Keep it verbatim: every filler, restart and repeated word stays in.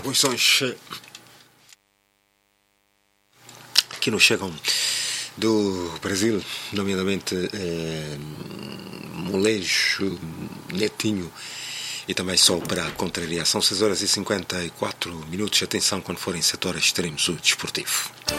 alguns sons que nos chegam do Brasil, nomeadamente eh, Molejo, Netinho e também só para contrariar. São seis horas e cinquenta e quatro minutos. Atenção quando forem setores extremos o desportivo.